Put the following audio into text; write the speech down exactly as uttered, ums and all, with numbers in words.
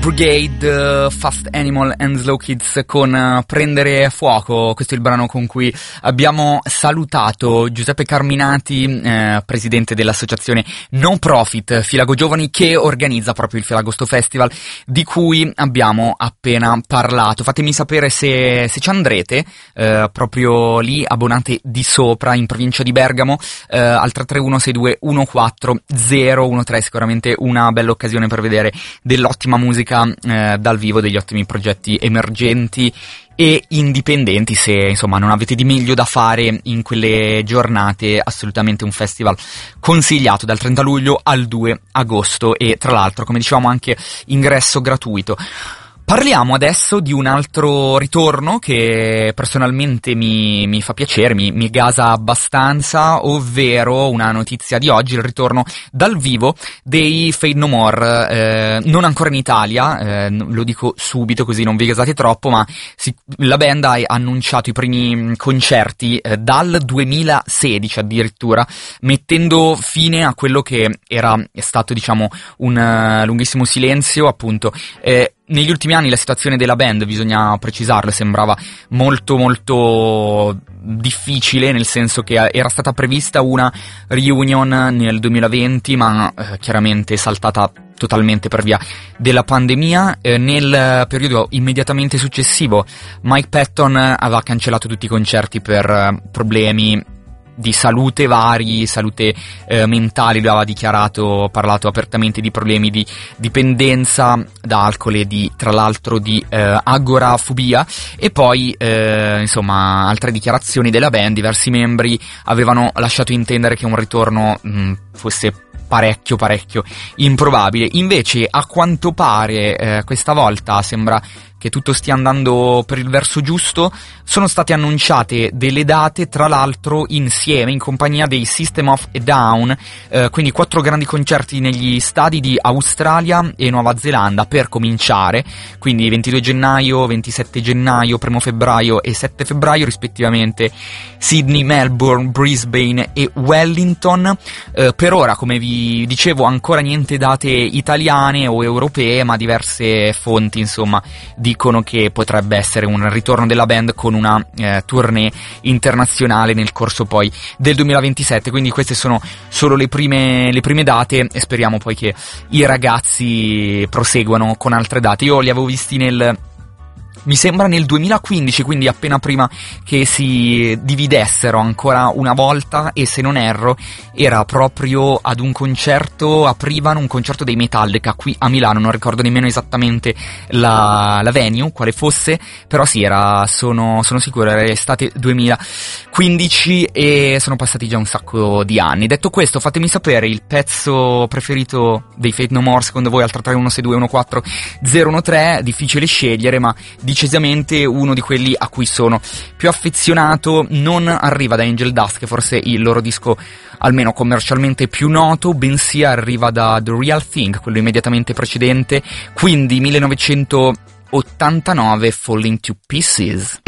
Brigade, Fast Animal and Slow Kids con uh, Prendere Fuoco. Questo è il brano con cui abbiamo salutato Giuseppe Carminati, eh, presidente dell'associazione non profit Filago Giovani, che organizza proprio il Filagosto Festival di cui abbiamo appena parlato. Fatemi sapere se, se ci andrete, eh, proprio lì a Bonate di Sopra, in provincia di Bergamo, eh, al tre tre uno sei due uno quattro zero uno tre. Sicuramente una bella occasione per vedere dell'ottima musica Eh, dal vivo, degli ottimi progetti emergenti e indipendenti. Se insomma non avete di meglio da fare in quelle giornate, assolutamente un festival consigliato dal trenta luglio al due agosto, e tra l'altro, come dicevamo, anche ingresso gratuito. Parliamo adesso di un altro ritorno che personalmente mi, mi fa piacere, mi, mi gasa abbastanza, ovvero una notizia di oggi, il ritorno dal vivo dei Faith No More, eh, non ancora in Italia, eh, lo dico subito così non vi gasate troppo, ma si, la band ha annunciato i primi concerti eh, dal duemilasedici addirittura, mettendo fine a quello che era è stato, diciamo, un uh, lunghissimo silenzio, appunto. Eh, Negli ultimi anni la situazione della band, bisogna precisarlo, sembrava molto molto difficile, nel senso che era stata prevista una reunion nel duemilaventi, ma eh, chiaramente saltata totalmente per via della pandemia. Eh, nel periodo immediatamente successivo Mike Patton aveva cancellato tutti i concerti per eh, problemi di salute vari, salute eh, mentali. Lui aveva dichiarato, parlato apertamente di problemi di dipendenza da alcol e di, tra l'altro, di eh, agorafobia, e poi eh, insomma altre dichiarazioni della band. Diversi membri avevano lasciato intendere che un ritorno mh, fosse parecchio parecchio improbabile. Invece, a quanto pare, eh, questa volta sembra che tutto stia andando per il verso giusto. Sono state annunciate delle date, tra l'altro insieme, in compagnia dei System of a Down, eh, quindi quattro grandi concerti negli stadi di Australia e Nuova Zelanda per cominciare, quindi ventidue gennaio, ventisette gennaio, primo febbraio e sette febbraio rispettivamente, Sydney, Melbourne, Brisbane e Wellington. Eh, per ora, come vi dicevo, ancora niente date italiane o europee, ma diverse fonti, insomma, dicono che potrebbe essere un ritorno della band con una eh, tournée internazionale nel corso poi del duemilaventisette. Quindi queste sono solo le prime, le prime date, e speriamo poi che i ragazzi proseguano con altre date. Io li avevo visti nel... mi sembra nel duemilaquindici, quindi appena prima che si dividessero ancora una volta, e se non erro era proprio ad un concerto, aprivano un concerto dei Metallica qui a Milano, non ricordo nemmeno esattamente la, la venue, quale fosse, però sì, era, sono, sono sicuro, era estate duemilaquindici e sono passati già un sacco di anni. Detto questo, fatemi sapere il pezzo preferito dei Faith No More secondo voi al tre tre uno sei due uno quattro zero uno tre, difficile scegliere, ma decisamente uno di quelli a cui sono più affezionato non arriva da Angel Dust, che forse è il loro disco almeno commercialmente più noto, bensì arriva da The Real Thing, quello immediatamente precedente, quindi millenovecentottantanove, Falling to Pieces.